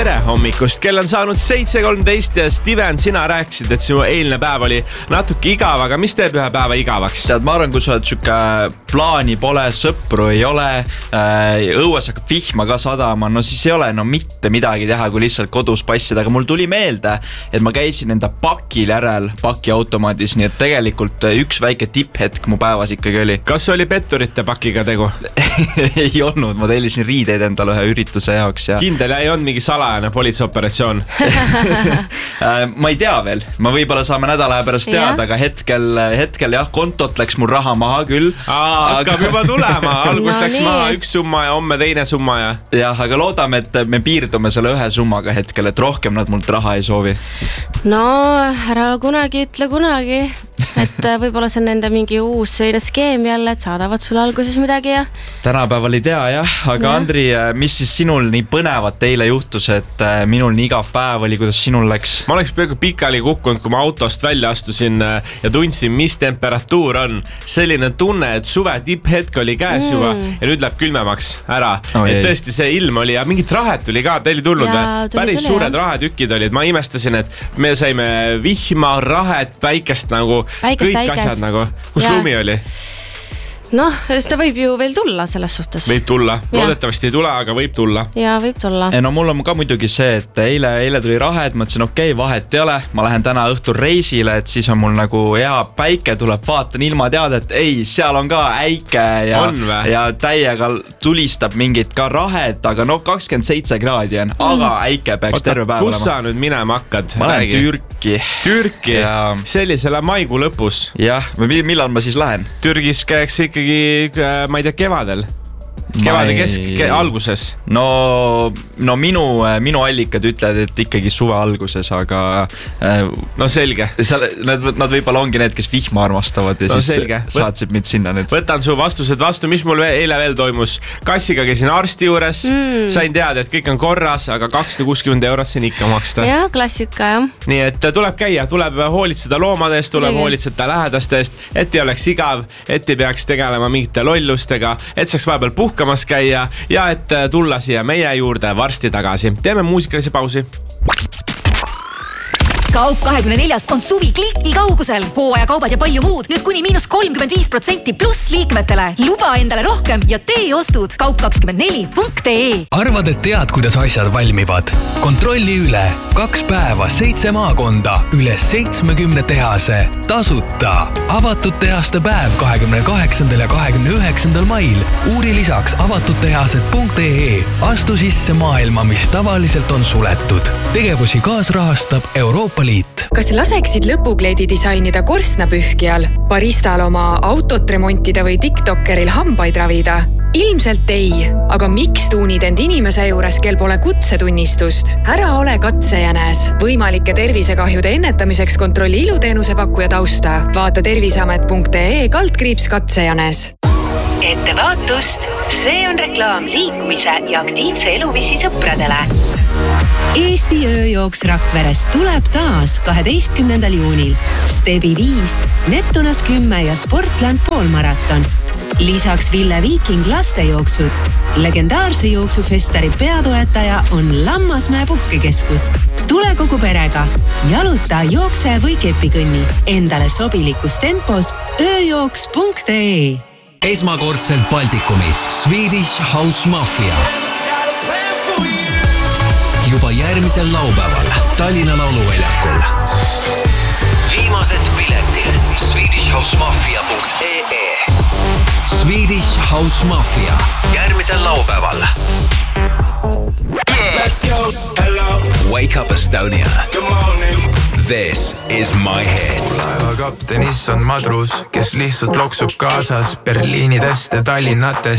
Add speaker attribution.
Speaker 1: Tere hommikust, kell on saanud 7:13 ja Steven, sina rääkisid, et sinu eilne päev oli natuke igav, aga mis teeb ühe päeva igavaks?
Speaker 2: Tead, ma arvan, kui sa oled siuke plaani pole, sõpru ei ole, õues hakkab vihma ka sadama, no siis ei ole mitte midagi teha, kui lihtsalt kodus passida, aga mul tuli meelde, et ma käisin enda pakil järel pakiautomaadis, nii et tegelikult üks väike tipphetk mu päevas ikkagi oli.
Speaker 1: Kas oli petturite pakiga tegu?
Speaker 2: Ei olnud, ma tellisin riideid endale ühe ürituse jaoks ja...
Speaker 1: Kindel ei olnud mingi salajane politseoperatsioon?
Speaker 2: Ma ei tea veel, ma võib-olla saame nädala pärast teada, aga hetkel jah, kontot läks mul raha maha küll.
Speaker 1: Hakkab juba tulema, algus läks maha üks summa ja homme teine summa ja...
Speaker 2: Jah, aga loodame, et me piirdume selle ühe summaga hetkel, et rohkem nad mult raha ei soovi.
Speaker 3: No, ära kunagi ütle kunagi, et võib-olla see on nende mingi uus selline skeem jälle, et saadavad sulle alguses midagi ja...
Speaker 2: Tänapäeval ei tea jah, aga ja. Andri, mis siis sinul nii põnevat eile juhtus, et minul nii igav päev oli, kuidas sinul läks?
Speaker 1: Ma oleks peaaegu pikali kukkunud, kui ma autost välja astusin ja tundsin, mis temperatuur on. Selline tunne, et suve tipphetk oli käes juba ja nüüd läheb külmemaks ära. Et tõesti see ilm oli ja mingit rahet tuli ka, teil ei tulnud või? Päris suured rahetükid olid, ma imestasin, et me saime vihma, rahet, päikest nagu, kõik asjad nagu. Kus lumi oli?
Speaker 3: Noh, seda võib ju veel tulla selles suhtes.
Speaker 1: Võib tulla, loodetavasti ei tule, aga võib tulla.
Speaker 3: Ja võib tulla.
Speaker 2: No mul on ka muidugi see, et eile tuli rahet, ma ütlesin, okei, vahet ei ole, ma lähen täna õhtul reisile, et siis on mul nagu hea päike tuleb, vaatan ilma teada, et ei, seal on ka äike ja täiega tulistab mingit ka rahet, aga 27 kraadi on, aga äike peaks terve päev olema.
Speaker 1: Kus sa nüüd minema hakkad?
Speaker 2: Ma lähen Türki.
Speaker 1: Ja... Sellisele maikuu lõpus.
Speaker 2: Jah, millal ma siis lähen?
Speaker 1: Türgis käeks ikkagi, ma ei tea, kevadel. Kevade alguses.
Speaker 2: No minu allikad ütlevad, et ikkagi suve alguses, aga...
Speaker 1: No selge.
Speaker 2: Nad võib-olla ongi need, kes vihma armastavad ja no siis selge. Saatsid mind sinna nüüd.
Speaker 1: Võtan su vastused vastu, mis mul eile veel toimus. Kassiga käisin arsti juures, sain teada, et kõik on korras, aga 260 eurot siin ikka maksta.
Speaker 3: Ja, klassika, jah.
Speaker 1: Nii et tuleb käia, tuleb hoolitseda loomadest, tuleb hoolitseda lähedastest, et ei oleks igav, et ei peaks tegelema mingite lollustega, et saaks vahepeal puhkamas käia ja et tulla siia meie juurde varsti tagasi. Teeme muusikalise pausi.
Speaker 4: Kaup24 on suvi kliki kaugusel. Hooajakaubad ja palju muud. Nüüd kuni -35% pluss liikmetele. Luba endale rohkem ja tee ostud. Kaup24.ee.
Speaker 5: Arvad, et tead, kuidas asjad valmivad? Kontrolli üle. 2 päeva, 7 maakonda, üle 70 tehase. Tasuta. Avatud tehaste päev 28. ja 29. mail. Uuri lisaks avatudtehased.ee. Astu sisse maailma, mis tavaliselt on suletud. Tegevusi kaasrahastab Euroopa Liit.
Speaker 6: Kas laseksid lõpukleedi disainida korstnapühkijal, baristal oma autot remontida või TikTokeril hambaid ravida? Ilmselt ei, aga miks tuunid end inimese juures, kel pole kutsetunnistust? Ära ole katsejänes. Võimalike tervisekahjude ennetamiseks kontrolli iluteenuse pakkuja tausta. Vaata tervisamet.ee /katsejänes.
Speaker 7: Ettevaatust, see on reklaam liikumise ja aktiivse eluviisi sõpradele. Eesti ööjooks Rakveres tuleb taas 12. juunil. Stebi 5, Neptunas 10 ja Sportland poolmaraton. Lisaks Ville Viiking lastejooksud. Legendaarse jooksufestari peatoetaja on Lammasmäe puhkekeskus. Tule kogu perega. Jaluta, jookse või kepikõnni. Endale sobilikus tempos ööjooks.ee.
Speaker 5: Esmakordselt Baltikumis Swedish House Mafia. Juba järgmisel laupäeval Tallinna lauluväljakul. Viimased piletid swedishhousemafia.ee. Swedish House Mafia järgmisel laupäeval.
Speaker 8: Let's go, hello.
Speaker 5: Wake up Estonia.
Speaker 8: Good morning.
Speaker 5: This is my hit.
Speaker 9: Laeva kaptenis on madrus, kes lihtsalt loksub kaasas Berliinidest ja Tallinnatest.